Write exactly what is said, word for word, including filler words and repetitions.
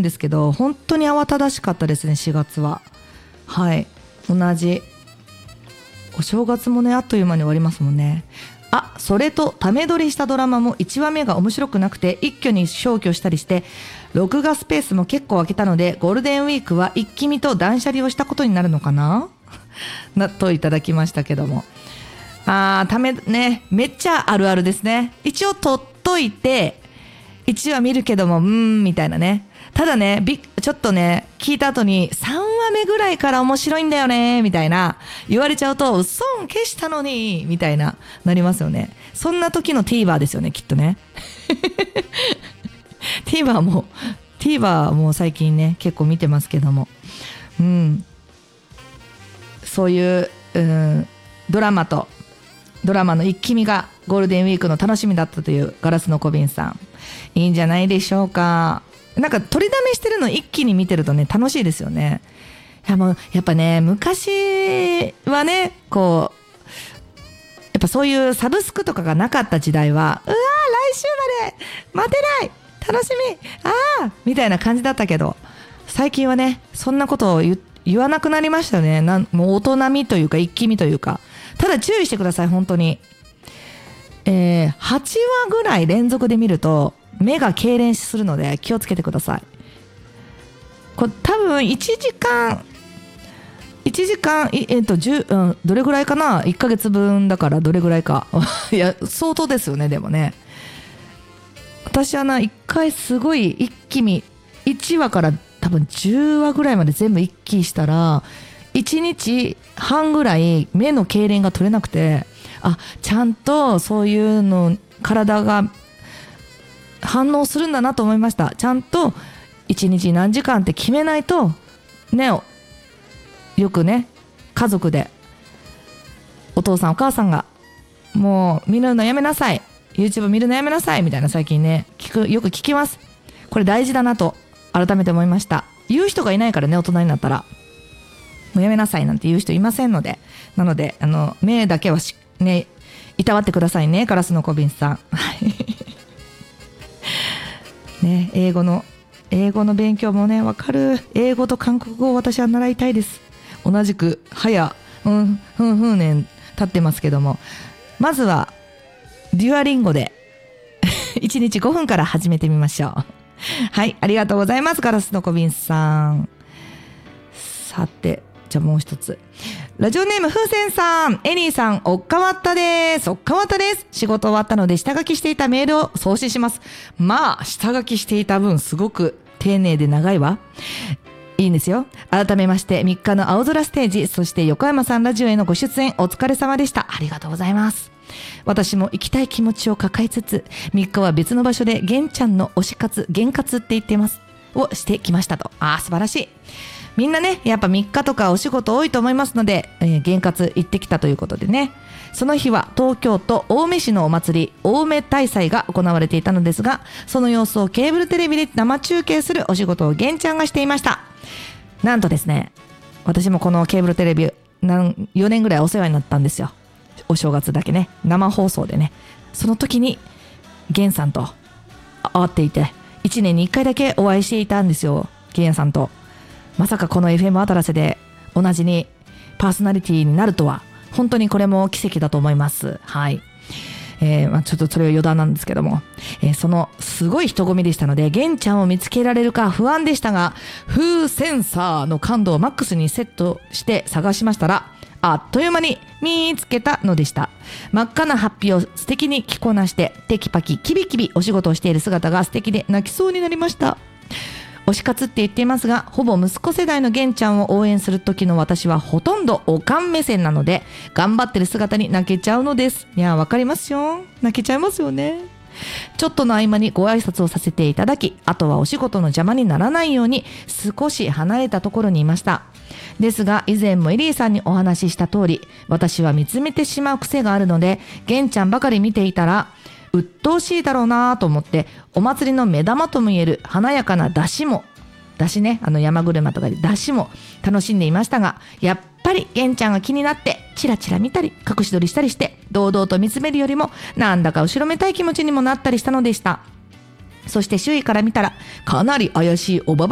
ですけど、本当に慌ただしかったですね、しがつは。はい、同じ。お正月もね、あっという間に終わりますもんね。あ、それとため撮りしたドラマもいちわめが面白くなくて一挙に消去したりして、録画スペースも結構空けたので、ゴールデンウィークは一気見と断捨離をしたことになるのかななといただきましたけども、あー、ためね、めっちゃあるあるですね。一応撮っといていちわ見るけども、うーんみたいなね。ただね、びちょっとね、聞いた後にさんわめぐらいから面白いんだよねみたいな言われちゃうと、うっそん消したのにみたいななりますよね。そんな時の TVer ですよね、きっとね。TVer も TVer も最近ね結構見てますけども、うん、そういう、うん、ドラマとドラマの一気見がゴールデンウィークの楽しみだったというガラスの小瓶さん、いいんじゃないでしょうか。なんか取りだめしてるの一気に見てるとね、楽しいですよね。いや、もうやっぱね、昔はね、こうやっぱそういうサブスクとかがなかった時代は、うわー来週まで待てない、楽しみ、あーみたいな感じだったけど、最近はね、そんなことを 言, 言わなくなりましたね。なん、もう大人みというか一気見というか。ただ注意してください、本当に。えー、はちわぐらい連続で見ると目が痙攣するので気をつけてください。これ多分いちじかんいちじかん、えー、とじゅう、うん、どれぐらいかな、いっかげつぶんだからどれぐらいかいや相当ですよね。でもね、私はないっかいすごい一気見、いちわから多分じゅうわぐらいまで全部一気したらいちにちはんぐらい目の痙攣が取れなくて、あ、ちゃんとそういうの体が反応するんだなと思いました。ちゃんといちにち何時間って決めないとね、よくね、家族でお父さんお母さんがもう見るのやめなさい、 YouTube 見るのやめなさいみたいな最近ね聞く、よく聞きます。これ大事だなと改めて思いました。言う人がいないからね、大人になったらもうやめなさいなんて言う人いませんので、なのであの目だけはしね、いたわってくださいね、ガラスの小瓶さんね、英語の英語の勉強もね、わかる。英語と韓国語を私は習いたいです。同じく早うんふんふん年経ってますけども、まずはデュアリンゴでいちにちごふんから始めてみましょう。はい、ありがとうございます、ガラスの小瓶さん。さて、じゃあもう一つ、ラジオネーム風船さん、エニーさん、おっかわったです。おっかわったです。仕事終わったので下書きしていたメールを送信します。まあ下書きしていた分すごく丁寧で長いわ。いいんですよ。改めましてみっかの青空ステージ、そして横山さんラジオへのご出演お疲れ様でした。ありがとうございます。私も行きたい気持ちを抱えつつ、みっかは別の場所で玄ちゃんの推し活、玄活って言ってますをしてきましたと。あー、素晴らしい。みんなね、やっぱみっかとかお仕事多いと思いますので、えー、験担行ってきたということでね、その日は東京都青梅市のお祭り、青梅大祭が行われていたのですが、その様子をケーブルテレビで生中継するお仕事を玄ちゃんがしていました。なんとですね、私もこのケーブルテレビなんよねんぐらいお世話になったんですよ。お正月だけね、生放送でね。その時に玄さんと会っていて、いちねんにいっかいだけお会いしていたんですよ、玄さんと。まさかこの エフエム あたらせで同じにパーソナリティになるとは、本当にこれも奇跡だと思います。はい、えーまあ、ちょっとそれは余談なんですけども、えー、そのすごい人混みでしたので、玄ちゃんを見つけられるか不安でしたが、風センサーの感度をマックスにセットして探しましたら、あっという間に見つけたのでした。真っ赤なハッピーを素敵に着こなして、テキパキキビキビお仕事をしている姿が素敵で泣きそうになりました。推し活って言っていますが、ほぼ息子世代の玄ちゃんを応援する時の私はほとんどおかん目線なので、頑張ってる姿に泣けちゃうのです。いや、わかりますよ。泣けちゃいますよね。ちょっとの合間にご挨拶をさせていただき、あとはお仕事の邪魔にならないように少し離れたところにいました。ですが、以前もエリーさんにお話しした通り、私は見つめてしまう癖があるので、玄ちゃんばかり見ていたら鬱陶しいだろうなと思って、お祭りの目玉ともいえる華やかな出汁も出汁ね、あの山車とかで出汁も楽しんでいましたが、やっぱり玄ちゃんが気になってチラチラ見たり隠し撮りしたりして、堂々と見つめるよりもなんだか後ろめたい気持ちにもなったりしたのでした。そして周囲から見たらかなり怪しいおばば